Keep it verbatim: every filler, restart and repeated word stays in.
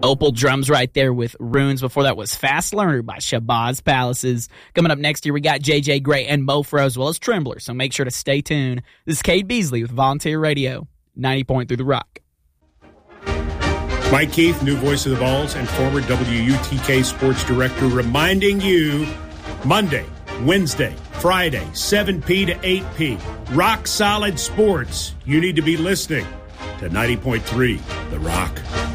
Opal drums right there with Runes. Before that was Fast Learner by Shabazz Palaces. Coming up next year, we got J J Gray and Mofro as well as Trembler, so make sure to stay tuned. This is Cade Beasley with Volunteer Radio, ninety point three The Rock. Mike Keith, new voice of the Vols and former W U T K sports director, reminding you Monday, Wednesday, Friday, seven p.m. to eight p.m. Rock Solid Sports. You need to be listening to ninety point three The Rock.